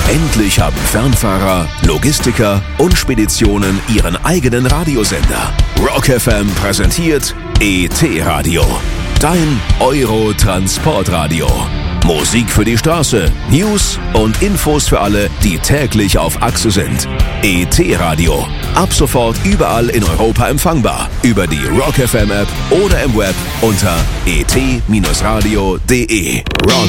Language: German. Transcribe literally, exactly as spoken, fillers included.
Endlich haben Fernfahrer, Logistiker und Speditionen ihren eigenen Radiosender. Rock F M präsentiert E T-Radio. Dein Euro-Transportradio. Musik für die Straße, News und Infos für alle, die täglich auf Achse sind. E T-Radio. Ab sofort überall in Europa empfangbar. Über die Rock F M App oder im Web unter e t radio punkt de. Rock